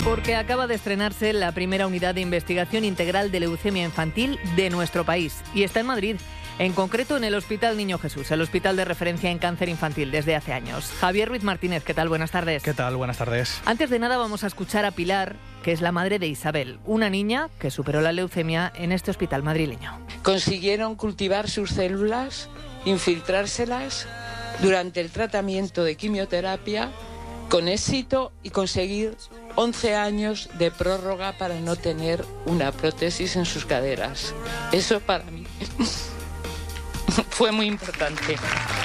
Porque acaba de estrenarse la primera unidad de investigación integral de leucemia infantil de nuestro país. Y está en Madrid, en concreto en el Hospital Niño Jesús, el hospital de referencia en cáncer infantil desde hace años. Javier Ruiz Martínez, ¿qué tal? Buenas tardes. ¿Qué tal? Buenas tardes. Antes de nada vamos a escuchar a Pilar, que es la madre de Isabel, una niña que superó la leucemia en este hospital madrileño. Consiguieron cultivar sus células, infiltrárselas durante el tratamiento de quimioterapia con éxito y conseguir 11 años de prórroga para no tener una prótesis en sus caderas. Eso para mí fue muy importante.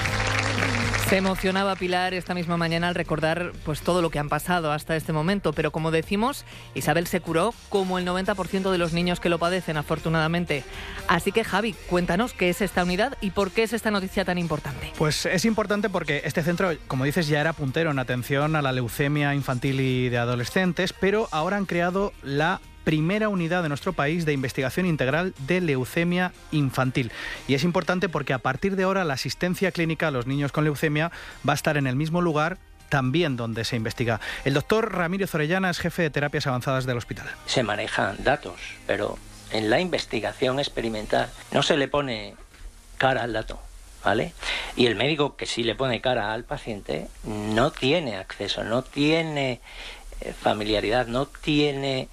Se emocionaba Pilar esta misma mañana al recordar pues todo lo que han pasado hasta este momento, pero como decimos, Isabel se curó como el 90% de los niños que lo padecen, afortunadamente. Así que Javi, cuéntanos qué es esta unidad y por qué es esta noticia tan importante. Pues es importante porque este centro, como dices, ya era puntero en atención a la leucemia infantil y de adolescentes, pero ahora han creado la primera unidad de nuestro país de investigación integral de leucemia infantil. Y es importante porque a partir de ahora la asistencia clínica a los niños con leucemia va a estar en el mismo lugar también donde se investiga. El doctor Ramírez Orellana es jefe de terapias avanzadas del hospital. Se manejan datos, pero en la investigación experimental no se le pone cara al dato, ¿vale? Y el médico que sí le pone cara al paciente no tiene acceso, no tiene familiaridad, no tiene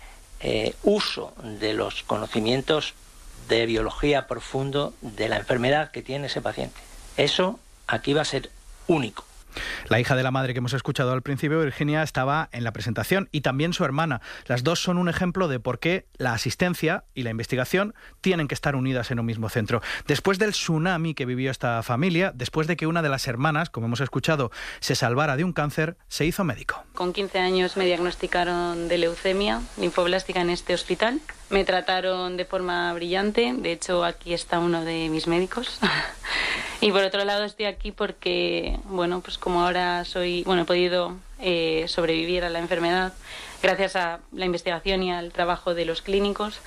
uso de los conocimientos de biología profundo de la enfermedad que tiene ese paciente. Eso aquí va a ser único. La hija de la madre que hemos escuchado al principio, Virginia, estaba en la presentación y también su hermana. Las dos son un ejemplo de por qué la asistencia y la investigación tienen que estar unidas en un mismo centro. Después del tsunami que vivió esta familia, después de que una de las hermanas, como hemos escuchado, se salvara de un cáncer, se hizo médico. Con 15 años me diagnosticaron de leucemia linfoblástica en este hospital. Me trataron de forma brillante, de hecho aquí está uno de mis médicos. Y por otro lado estoy aquí porque, pues como ahora he podido sobrevivir a la enfermedad gracias a la investigación y al trabajo de los clínicos.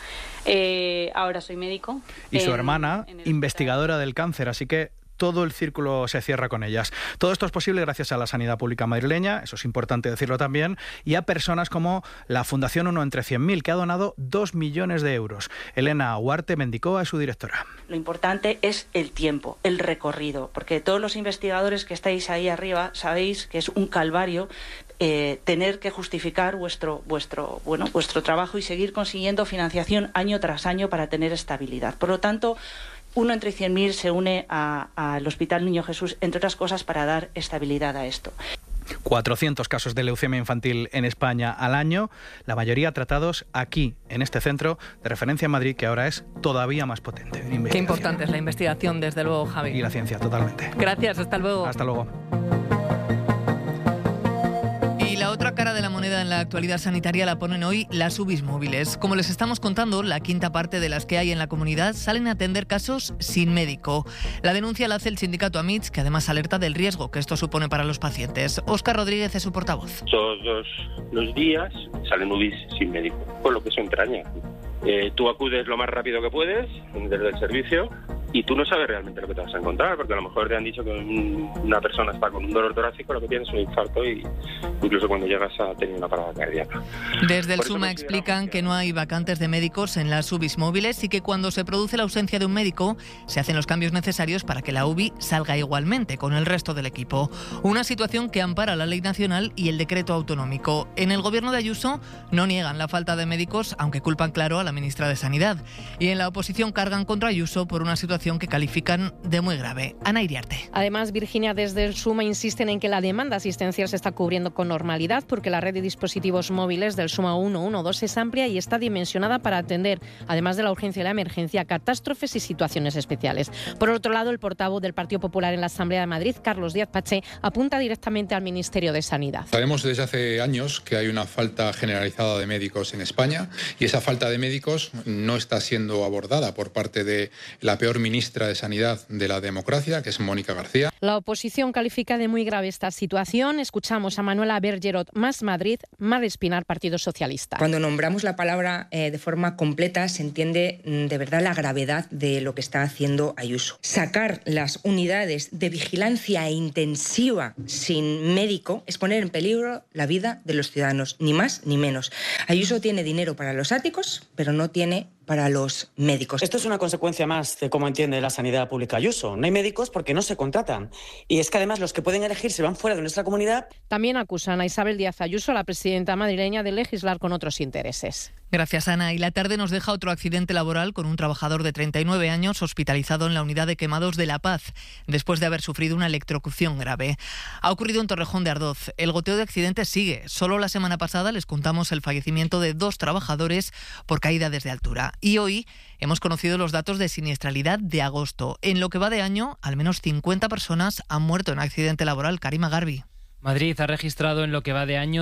Ahora soy médico. Y su hermana, investigadora del cáncer, así que todo el círculo se cierra con ellas. Todo esto es posible gracias a la sanidad pública madrileña, eso es importante decirlo también, y a personas como la Fundación 1 entre 100.000, que ha donado 2 millones de euros. Elena Huarte Mendicó es su directora. Lo importante es el tiempo, el recorrido, porque todos los investigadores que estáis ahí arriba sabéis que es un calvario tener que justificar vuestro trabajo y seguir consiguiendo financiación año tras año para tener estabilidad. Por lo tanto, 1 entre 100.000 se une al Hospital Niño Jesús, entre otras cosas, para dar estabilidad a esto. 400 casos de leucemia infantil en España al año, la mayoría tratados aquí, en este centro de referencia en Madrid, que ahora es todavía más potente. Qué importante es la investigación, desde luego, Javi. Y la ciencia, totalmente. Gracias, hasta luego. Hasta luego. La otra cara de la moneda en la actualidad sanitaria la ponen hoy las UBIs móviles. Como les estamos contando, la quinta parte de las que hay en la comunidad salen a atender casos sin médico. La denuncia la hace el sindicato AMITS, que además alerta del riesgo que esto supone para los pacientes. Óscar Rodríguez es su portavoz. Todos los días salen UBIs sin médico, por lo que eso entraña. Tú acudes lo más rápido que puedes desde el servicio y tú no sabes realmente lo que te vas a encontrar, porque a lo mejor te han dicho que una persona está con un dolor torácico, lo que tiene es un infarto y incluso cuando llegas a tener una parada cardíaca. Desde el SUMA explican que no hay vacantes de médicos en las UBIs móviles y que cuando se produce la ausencia de un médico se hacen los cambios necesarios para que la UBI salga igualmente con el resto del equipo. Una situación que ampara la ley nacional y el decreto autonómico. En el gobierno de Ayuso no niegan la falta de médicos, aunque culpan claro a la ministra de Sanidad. Y en la oposición cargan contra Ayuso por una situación que califican de muy grave. Ana Iriarte. Además, Virginia, desde el SUMA insisten en que la demanda asistencial se está cubriendo con normalidad porque la red de dispositivos móviles del SUMA 112 es amplia y está dimensionada para atender, además de la urgencia y la emergencia, catástrofes y situaciones especiales. Por otro lado, el portavoz del Partido Popular en la Asamblea de Madrid, Carlos Díaz Pache, apunta directamente al Ministerio de Sanidad. Sabemos desde hace años que hay una falta generalizada de médicos en España y esa falta de médicos no está siendo abordada por parte de la peor ministra de Sanidad de la democracia, que es Mónica García. La oposición califica de muy grave esta situación. Escuchamos a Manuela Bergerot, Más Madrid, Mar Espinar, Partido Socialista. Cuando nombramos la palabra de forma completa se entiende de verdad la gravedad de lo que está haciendo Ayuso. Sacar las unidades de vigilancia intensiva sin médico es poner en peligro la vida de los ciudadanos, ni más ni menos. Ayuso tiene dinero para los áticos, pero no tiene para los médicos. Esto es una consecuencia más de cómo entiende la sanidad pública Ayuso. No hay médicos porque no se contratan. Y es que además los que pueden elegir se van fuera de nuestra comunidad. También acusan a Isabel Díaz Ayuso, la presidenta madrileña, de legislar con otros intereses. Gracias, Ana. Y la tarde nos deja otro accidente laboral con un trabajador de 39 años hospitalizado en la unidad de quemados de La Paz, después de haber sufrido una electrocución grave. Ha ocurrido en Torrejón de Ardoz. El goteo de accidentes sigue. Solo la semana pasada les contamos el fallecimiento de 2 trabajadores por caída desde altura. Y hoy hemos conocido los datos de siniestralidad de agosto. En lo que va de año, al menos 50 personas han muerto en accidente laboral. Karima Garbi. Madrid ha registrado en lo que va de año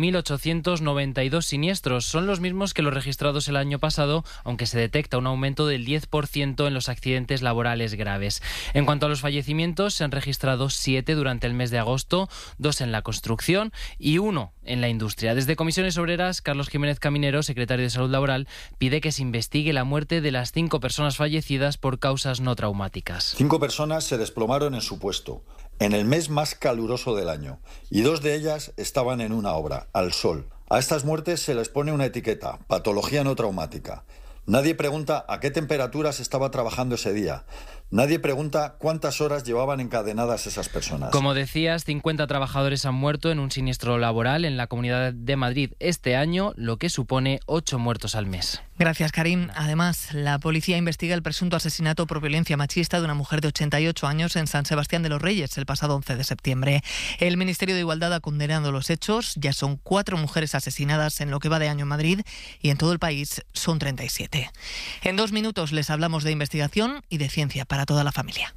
5.892 siniestros. Son los mismos que los registrados el año pasado, aunque se detecta un aumento del 10% en los accidentes laborales graves. En cuanto a los fallecimientos, se han registrado 7 durante el mes de agosto, 2 en la construcción y 1 en la industria. Desde Comisiones Obreras, Carlos Jiménez Caminero, secretario de Salud Laboral, pide que se investigue la muerte de las 5 personas fallecidas por causas no traumáticas. 5 personas se desplomaron en su puesto en el mes más caluroso del año, y 2 de ellas estaban en una obra, al sol. A estas muertes se les pone una etiqueta, patología no traumática. Nadie pregunta a qué temperaturas estaba trabajando ese día. Nadie pregunta cuántas horas llevaban encadenadas esas personas. Como decías, 50 trabajadores han muerto en un siniestro laboral en la Comunidad de Madrid este año, lo que supone 8 muertos al mes. Gracias, Karim. Además, la policía investiga el presunto asesinato por violencia machista de una mujer de 88 años en San Sebastián de los Reyes el pasado 11 de septiembre. El Ministerio de Igualdad ha condenado los hechos. Ya son 4 mujeres asesinadas en lo que va de año en Madrid y en todo el país son 37. En 2 minutos les hablamos de investigación y de ciencia para toda la familia.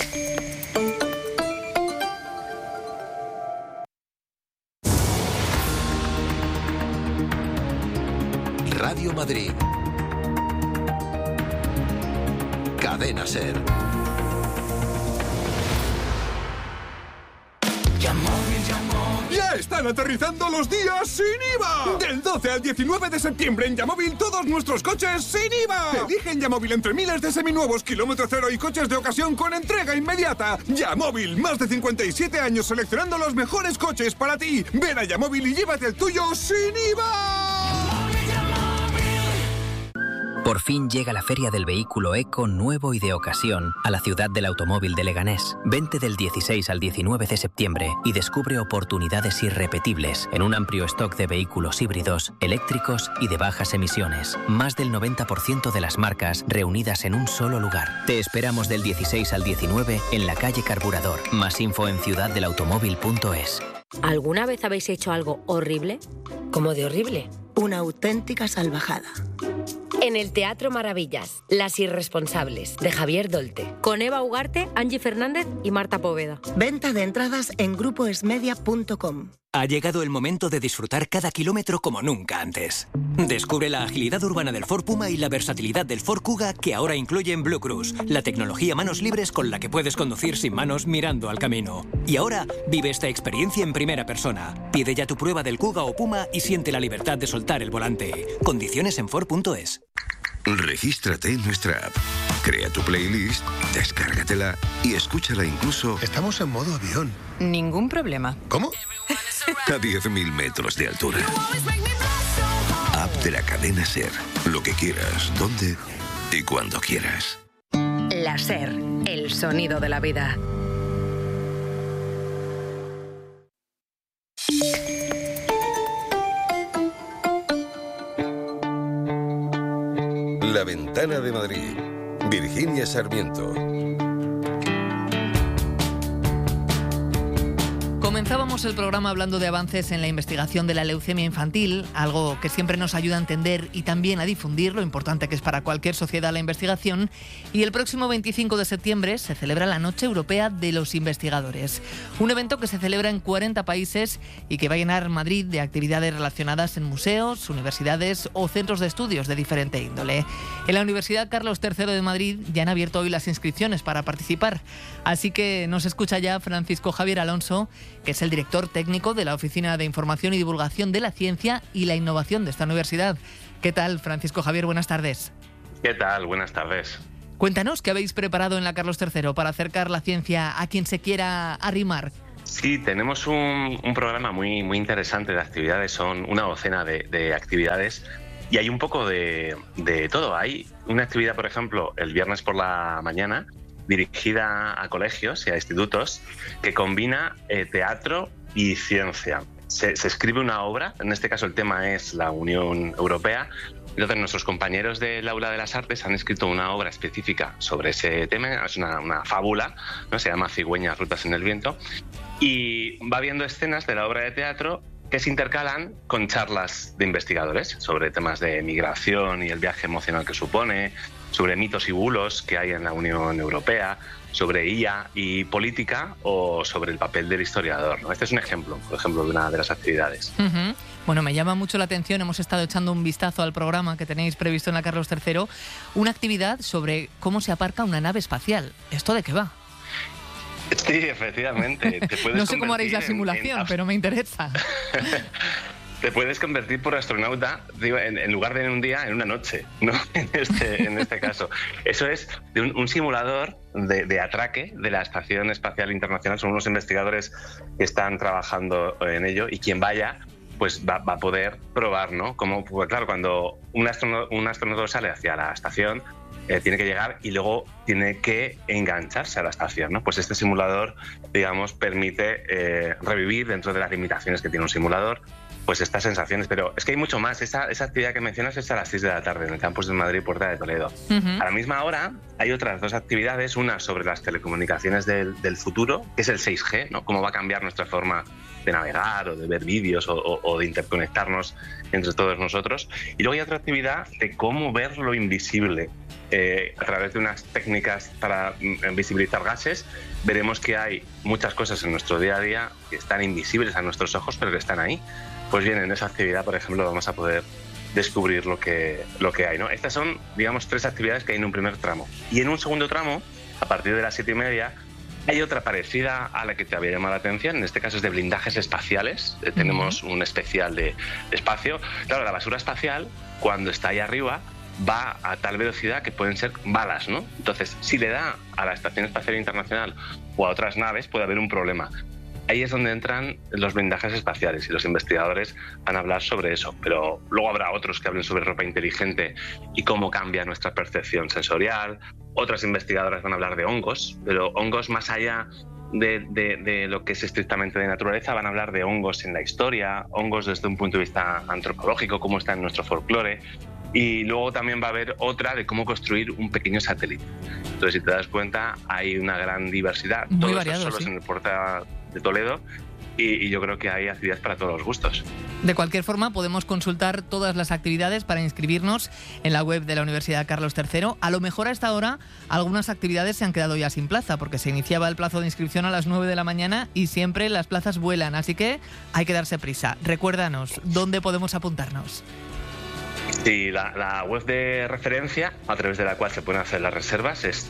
Radio Madrid. Cadena SER. ¡Ya están aterrizando los días sin IVA! Del 12 al 19 de septiembre en Yamóvil todos nuestros coches sin IVA. Elige en Yamóvil entre miles de seminuevos, kilómetro cero y coches de ocasión con entrega inmediata. Yamóvil, más de 57 años seleccionando los mejores coches para ti. Ven a Yamóvil y llévate el tuyo sin IVA. Por fin llega la Feria del Vehículo Eco nuevo y de ocasión a la ciudad del automóvil de Leganés. Vente del 16 al 19 de septiembre y descubre oportunidades irrepetibles en un amplio stock de vehículos híbridos, eléctricos y de bajas emisiones. Más del 90% de las marcas reunidas en un solo lugar. Te esperamos del 16 al 19 en la calle Carburador. Más info en ciudaddelautomóvil.es. ¿Alguna vez habéis hecho algo horrible? ¿Cómo de horrible? Una auténtica salvajada. En el Teatro Maravillas, Las Irresponsables, de Javier Dolte, con Eva Ugarte, Angie Fernández y Marta Poveda. Venta de entradas en grupoesmedia.com. Ha llegado el momento de disfrutar cada kilómetro como nunca antes. Descubre la agilidad urbana del Ford Puma y la versatilidad del Ford Kuga, que ahora incluyen Blue Cruise, la tecnología manos libres con la que puedes conducir sin manos mirando al camino. Y ahora vive esta experiencia en primera persona. Pide ya tu prueba del Kuga o Puma y siente la libertad de soltar el volante. Condiciones en Ford.es. Regístrate en nuestra app. Crea tu playlist, descárgatela y escúchala incluso... Estamos en modo avión. Ningún problema. ¿Cómo? A 10.000 metros de altura. App de la cadena SER. Lo que quieras, donde y cuando quieras. La SER, el sonido de la vida. La Ventana de Madrid. Virginia Sarmiento. Comenzábamos el programa hablando de avances en la investigación de la leucemia infantil, algo que siempre nos ayuda a entender y también a difundir lo importante que es para cualquier sociedad la investigación. Y el próximo 25 de septiembre se celebra la Noche Europea de los Investigadores, un evento que se celebra en 40 países y que va a llenar Madrid de actividades relacionadas en museos, universidades o centros de estudios de diferente índole. En la Universidad Carlos III de Madrid ya han abierto hoy las inscripciones para participar, así que nos escucha ya Francisco Javier Alonso, que es el director técnico de la Oficina de Información y Divulgación de la Ciencia y la Innovación de esta universidad. ¿Qué tal, Francisco Javier? Buenas tardes. ¿Qué tal? Buenas tardes. Cuéntanos qué habéis preparado en la Carlos III para acercar la ciencia a quien se quiera arrimar. Sí, tenemos un programa muy interesante de actividades, son una docena de actividades y hay un poco de todo. Hay una actividad, por ejemplo, el viernes por la mañana, dirigida a colegios y a institutos, que combina teatro y ciencia. Se escribe una obra, en este caso el tema es la Unión Europea. Entonces nuestros compañeros del Aula de las Artes han escrito una obra específica sobre ese tema, es una fábula, ¿no? Se llama Cigüeñas, rutas en el viento, y va viendo escenas de la obra de teatro que se intercalan con charlas de investigadores sobre temas de migración y el viaje emocional que supone, sobre mitos y bulos que hay en la Unión Europea, sobre IA y política o sobre el papel del historiador, ¿no? Este es un ejemplo, por ejemplo, de una de las actividades. Uh-huh. Bueno, me llama mucho la atención, hemos estado echando un vistazo al programa que tenéis previsto en la Carlos III, una actividad sobre cómo se aparca una nave espacial. ¿Esto de qué va? Sí, efectivamente. No sé cómo haréis la simulación, pero me interesa. Te puedes convertir por astronauta, digo, en lugar de en un día, en una noche, ¿no? En este caso. Eso es de un simulador de atraque de la Estación Espacial Internacional. Son unos investigadores que están trabajando en ello y quien vaya pues va a poder probar, ¿no? Como, pues claro, cuando un astronauta sale hacia la estación, tiene que llegar y luego tiene que engancharse a la estación, ¿no? Pues este simulador, digamos, permite revivir dentro de las limitaciones que tiene un simulador, pues estas sensaciones. Pero es que hay mucho más. Esa actividad que mencionas es a las 6 de la tarde en el campus de Madrid, Puerta de Toledo. Uh-huh. A la misma hora hay otras dos actividades, una sobre las telecomunicaciones del futuro, que es el 6G, ¿no? Cómo va a cambiar nuestra forma de navegar o de ver vídeos o de interconectarnos entre todos nosotros. Y luego hay otra actividad de cómo ver lo invisible. A través de unas técnicas para visibilizar gases, veremos que hay muchas cosas en nuestro día a día que están invisibles a nuestros ojos, pero que están ahí. Pues bien, en esa actividad, por ejemplo, vamos a poder descubrir lo que hay, ¿no? Estas son, digamos, 3 actividades que hay en un primer tramo. Y en un segundo tramo, a partir de las 7:30, hay otra parecida a la que te había llamado la atención. En este caso es de blindajes espaciales. Tenemos un especial de espacio. Claro, la basura espacial, cuando está ahí arriba, va a tal velocidad que pueden ser balas, ¿no? Entonces, si le da a la Estación Espacial Internacional o a otras naves, puede haber un problema. Ahí es donde entran los blindajes espaciales y los investigadores van a hablar sobre eso, pero luego habrá otros que hablen sobre ropa inteligente y cómo cambia nuestra percepción sensorial. Otras investigadoras van a hablar de hongos, pero hongos más allá de lo que es estrictamente de naturaleza, van a hablar de hongos en la historia, hongos desde un punto de vista antropológico, cómo está en nuestro folclore. Y luego también va a haber otra de cómo construir un pequeño satélite. Entonces, si te das cuenta, hay una gran diversidad. Muy variado, solos sí. En el Puerta de Toledo y yo creo que hay actividades para todos los gustos. De cualquier forma, podemos consultar todas las actividades para inscribirnos en la web de la Universidad Carlos III. A lo mejor a esta hora algunas actividades se han quedado ya sin plaza porque se iniciaba el plazo de inscripción a las 9 de la mañana y siempre las plazas vuelan, así que hay que darse prisa. Recuérdanos, ¿dónde podemos apuntarnos? Sí, la web de referencia a través de la cual se pueden hacer las reservas es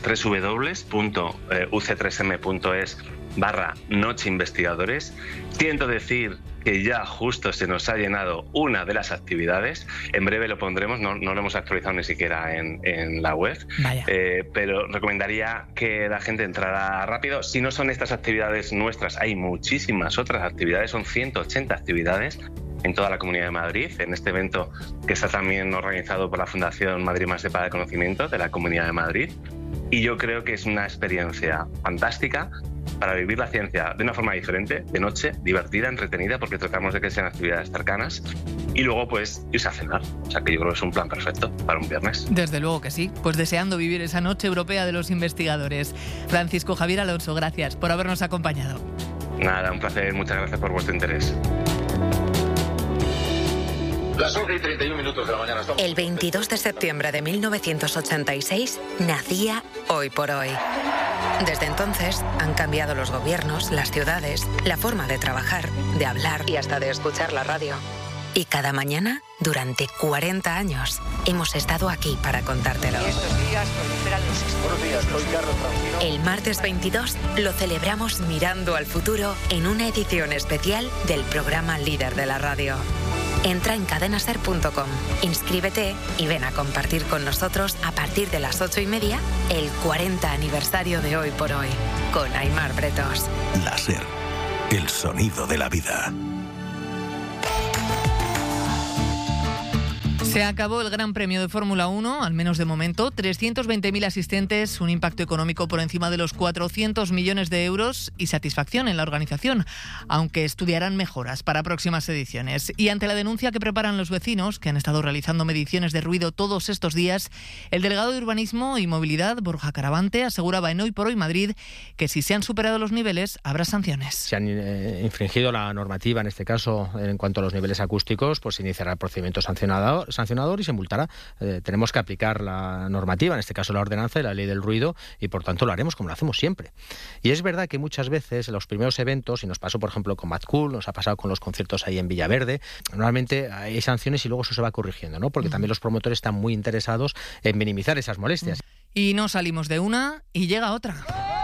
www.uc3m.es/nocheinvestigadores. Siento decir que ya justo se nos ha llenado una de las actividades. En breve lo pondremos, no lo hemos actualizado ni siquiera en la web. Pero recomendaría que la gente entrara rápido. Si no son estas actividades nuestras, hay muchísimas otras actividades, son 180 actividades en toda la Comunidad de Madrid, en este evento que está también organizado por la Fundación Madrid Más para el Conocimiento de la Comunidad de Madrid. Y yo creo que es una experiencia fantástica para vivir la ciencia de una forma diferente, de noche, divertida, entretenida, porque tratamos de que sean actividades cercanas y luego pues irse a cenar. O sea que yo creo que es un plan perfecto para un viernes. Desde luego que sí, pues deseando vivir esa Noche Europea de los Investigadores. Francisco Javier Alonso, gracias por habernos acompañado. Nada, un placer, muchas gracias por vuestro interés. Las 11:31 de la mañana. El 22 de septiembre de 1986 nacía Hoy por Hoy. Desde entonces han cambiado los gobiernos, las ciudades, la forma de trabajar, de hablar y hasta de escuchar la radio. Y cada mañana, durante 40 años, hemos estado aquí para contártelo. Buenos días, soy Carlos Francino. El martes 22 lo celebramos mirando al futuro en una edición especial del programa líder de la radio. Entra en cadenaser.com, inscríbete y ven a compartir con nosotros a partir de las 8:30 el 40 aniversario de Hoy por Hoy, con Aimar Bretos. La SER, el sonido de la vida. Se acabó el Gran Premio de Fórmula 1, al menos de momento. 320.000 asistentes, un impacto económico por encima de los 400 millones de euros y satisfacción en la organización, aunque estudiarán mejoras para próximas ediciones. Y ante la denuncia que preparan los vecinos, que han estado realizando mediciones de ruido todos estos días, el delegado de Urbanismo y Movilidad, Borja Caravante, aseguraba en Hoy por Hoy Madrid que si se han superado los niveles, habrá sanciones. Se han infringido la normativa, en este caso, en cuanto a los niveles acústicos, pues se iniciará el procedimiento sancionador y se multará. Tenemos que aplicar la normativa, en este caso la ordenanza y la ley del ruido, y por tanto lo haremos como lo hacemos siempre. Y es verdad que muchas veces en los primeros eventos, y nos pasó por ejemplo con Mad Cool, nos ha pasado con los conciertos ahí en Villaverde, normalmente hay sanciones y luego eso se va corrigiendo, ¿no? Porque también los promotores están muy interesados en minimizar esas molestias. Y no salimos de una y llega otra.